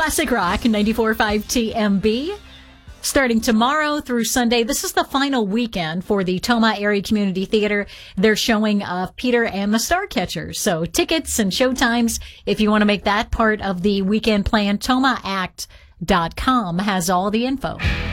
Classic Rock 94.5 TMB. Starting tomorrow through Sunday, this is the final weekend for the Tomah Area Community Theater. They're showing Peter and the Starcatchers. So tickets and showtimes, if you want to make that part of the weekend plan, TomahAct.com has all the info.